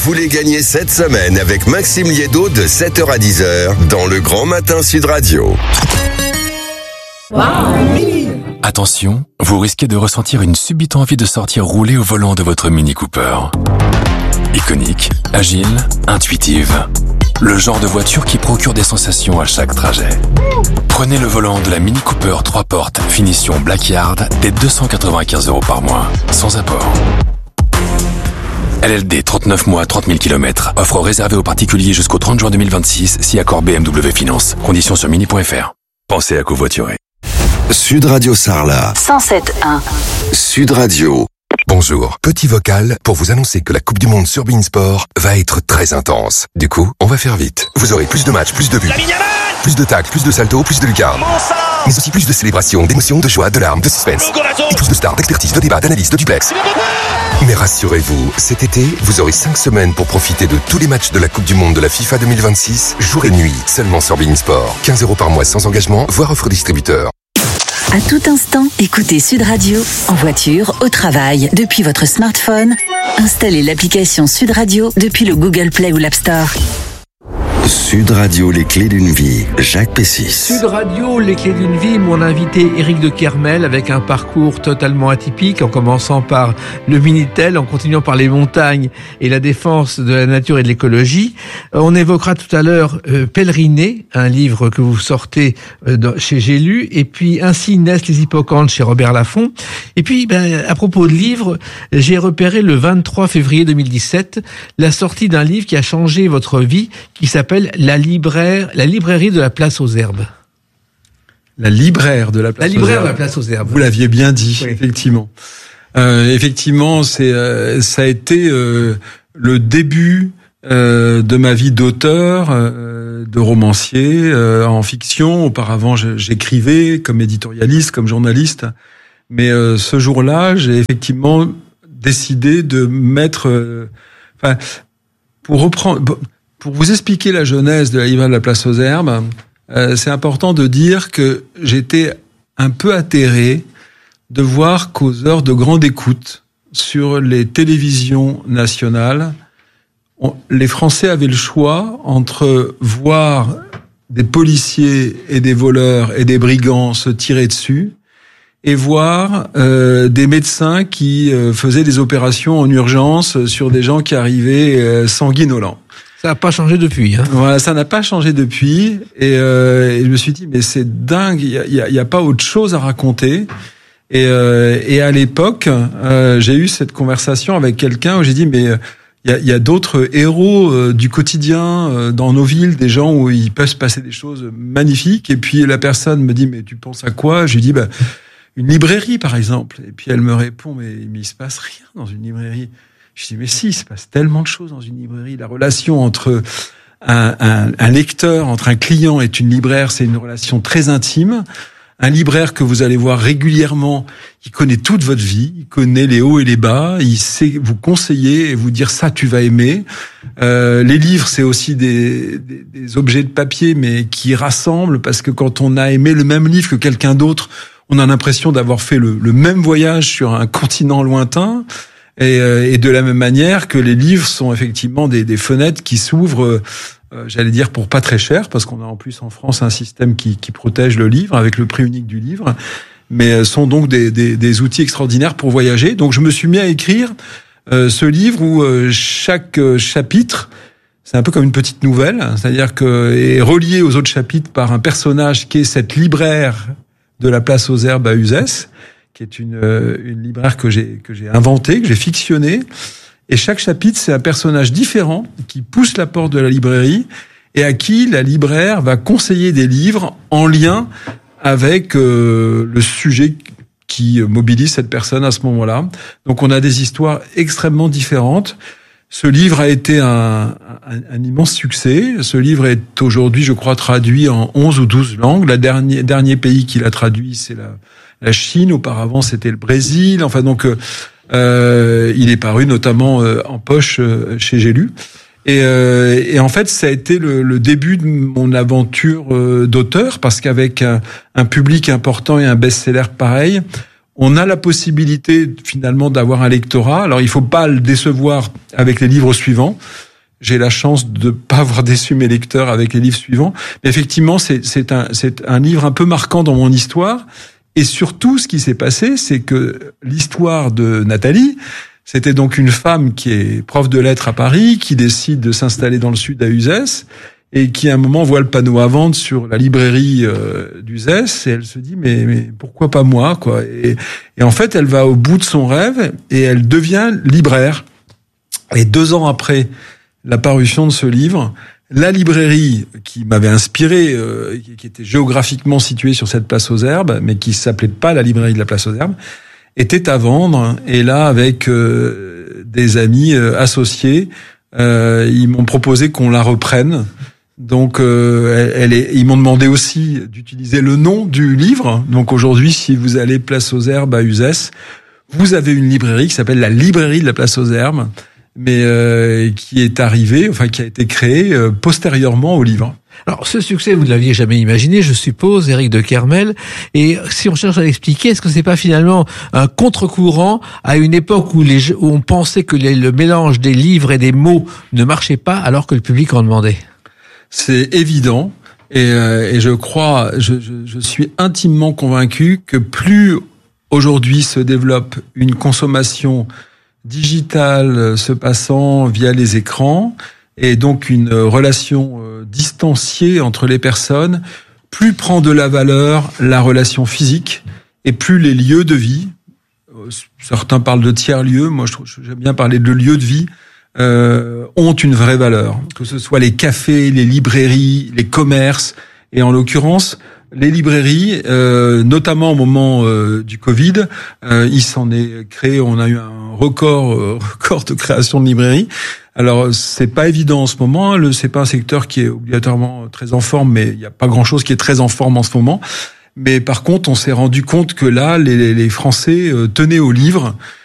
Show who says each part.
Speaker 1: voulez gagner cette semaine avec Maxime Liédo de 7h à 10h dans le Grand Matin Sud Radio.
Speaker 2: Attention, vous risquez de ressentir une subite envie de sortir rouler au volant de votre Mini Cooper. Iconique, agile, intuitive. Le genre de voiture qui procure des sensations à chaque trajet. Prenez le volant de la Mini Cooper 3 portes, finition Blackyard, dès 295 € par mois, sans apport. LLD 39 mois, 30 000 km. Offre réservée aux particuliers jusqu'au 30 juin 2026, si accord BMW Finance. Conditions sur mini.fr. Pensez à covoiturer.
Speaker 1: Sud Radio Sarlat.
Speaker 3: 107.1.
Speaker 1: Sud Radio.
Speaker 4: Bonjour, petit vocal pour vous annoncer que la Coupe du Monde sur Beansport va être très intense. Du coup, on va faire vite. Vous aurez plus de matchs, plus de buts, plus de tacles, plus de saltos, plus de lucarnes. Mais aussi plus de célébrations, d'émotions, de joie, de larmes, de suspense. Et plus de stars, d'expertise, de débats, d'analyse, de duplex. Mais rassurez-vous, cet été, vous aurez 5 semaines pour profiter de tous les matchs de la Coupe du Monde de la FIFA 2026, jour et nuit, seulement sur Beansport. 15 € par mois sans engagement, voire offre distributeur.
Speaker 3: À tout instant, écoutez Sud Radio, en voiture, au travail, depuis votre smartphone. Installez l'application Sud Radio depuis le Google Play ou l'App Store.
Speaker 1: Sud Radio, les clés d'une vie. Jacques Pessis.
Speaker 5: Sud Radio, les clés d'une vie. Mon invité Éric de Kermel avec un parcours totalement atypique, en commençant par le Minitel, en continuant par les montagnes et la défense de la nature et de l'écologie. On évoquera tout à l'heure Pèleriner, un livre que vous sortez chez J'ai lu, et puis Ainsi naissent les hippocampes chez Robert Laffont. Et puis, à propos de livres, j'ai repéré le 23 février 2017 la sortie d'un livre qui a changé votre vie, qui s'appelle La librairie de la place aux herbes.
Speaker 6: La libraire de la place aux herbes. La libraire de la
Speaker 5: place aux herbes.
Speaker 6: Vous l'aviez bien dit, oui. Effectivement. Effectivement, ça a été le début de ma vie d'auteur, de romancier en fiction. Auparavant, j'écrivais comme éditorialiste, comme journaliste. Mais ce jour-là, j'ai effectivement décidé de mettre... Pour vous expliquer la genèse de la librairie de la place aux herbes, c'est important de dire que j'étais un peu atterré de voir qu'aux heures de grande écoute sur les télévisions nationales, les Français avaient le choix entre voir des policiers et des voleurs et des brigands se tirer dessus et voir des médecins qui faisaient des opérations en urgence sur des gens qui arrivaient sanguinolents.
Speaker 5: Ça n'a pas changé depuis. Hein.
Speaker 6: Voilà, ça n'a pas changé depuis. Et je me suis dit, mais c'est dingue, il y a pas autre chose à raconter. Et à l'époque, j'ai eu cette conversation avec quelqu'un où j'ai dit, mais il y a d'autres héros du quotidien dans nos villes, des gens où il peut se passer des choses magnifiques. Et puis la personne me dit, mais tu penses à quoi? Je lui dis, une librairie par exemple. Et puis elle me répond, mais il se passe rien dans une librairie. Je dis, mais si, il se passe tellement de choses dans une librairie. La relation entre un lecteur, entre un client et une libraire, c'est une relation très intime. Un libraire que vous allez voir régulièrement, il connaît toute votre vie, il connaît les hauts et les bas, il sait vous conseiller et vous dire ça, tu vas aimer. Les livres, c'est aussi des objets de papier, mais qui rassemblent, parce que quand on a aimé le même livre que quelqu'un d'autre, on a l'impression d'avoir fait le même voyage sur un continent lointain. Et de la même manière que les livres sont effectivement des fenêtres qui s'ouvrent, j'allais dire pour pas très cher, parce qu'on a en plus en France un système qui protège le livre avec le prix unique du livre, mais sont donc des outils extraordinaires pour voyager. Donc je me suis mis à écrire ce livre où chaque chapitre, c'est un peu comme une petite nouvelle, c'est-à-dire que est relié aux autres chapitres par un personnage qui est cette libraire de la place aux herbes à Uzès, qui est une libraire que j'ai inventée, que j'ai fictionnée. Et chaque chapitre, c'est un personnage différent qui pousse la porte de la librairie et à qui la libraire va conseiller des livres en lien avec le sujet qui mobilise cette personne à ce moment-là. Donc on a des histoires extrêmement différentes. Ce livre a été un immense succès. Ce livre est aujourd'hui, je crois, traduit en 11 ou 12 langues. Le dernier pays qui l'a traduit, c'est la Chine. Auparavant, c'était le Brésil. Enfin, donc, il est paru notamment en poche chez J'ai lu. Et en fait, ça a été le début de mon aventure d'auteur, parce qu'avec un public important et un best-seller pareil, on a la possibilité finalement d'avoir un lectorat. Alors il faut pas le décevoir avec les livres suivants. J'ai la chance de pas avoir déçu mes lecteurs avec les livres suivants. Mais effectivement, c'est un livre un peu marquant dans mon histoire. Et surtout, ce qui s'est passé, c'est que l'histoire de Nathalie, c'était donc une femme qui est prof de lettres à Paris, qui décide de s'installer dans le sud à Uzès, et qui à un moment voit le panneau à vendre sur la librairie d'Uzès, et elle se dit mais pourquoi pas moi, quoi. Et en fait, elle va au bout de son rêve et elle devient libraire. Et 2 ans après la parution de ce livre, la librairie qui m'avait inspiré, qui était géographiquement située sur cette place aux Herbes, mais qui s'appelait pas la librairie de la place aux Herbes, était à vendre. Et là, avec des amis associés, ils m'ont proposé qu'on la reprenne. Donc, ils m'ont demandé aussi d'utiliser le nom du livre. Donc aujourd'hui, si vous allez place aux Herbes à Uzès, vous avez une librairie qui s'appelle la librairie de la place aux Herbes, mais qui est arrivée, enfin qui a été créée postérieurement au livre.
Speaker 5: Alors, ce succès, vous ne l'aviez jamais imaginé, je suppose, Éric de Kermel. Et si on cherche à l'expliquer, est-ce que c'est pas finalement un contre-courant à une époque où on pensait que le mélange des livres et des mots ne marchait pas alors que le public en demandait?
Speaker 6: C'est évident. Et je crois, je suis intimement convaincu que plus aujourd'hui se développe une consommation digitale se passant via les écrans, et donc une relation distanciée entre les personnes, plus prend de la valeur la relation physique, et plus les lieux de vie, certains parlent de tiers-lieux, moi j'aime bien parler de lieux de vie, ont une vraie valeur. Que ce soit les cafés, les librairies, les commerces, et en l'occurrence, les librairies, notamment au moment du Covid, il s'en est créé, on a eu un record de création de librairies. Alors, c'est pas évident en ce moment, c'est pas un secteur qui est obligatoirement très en forme, mais il n'y a pas grand-chose qui est très en forme en ce moment. Mais par contre, on s'est rendu compte que là, les Français tenaient au livre.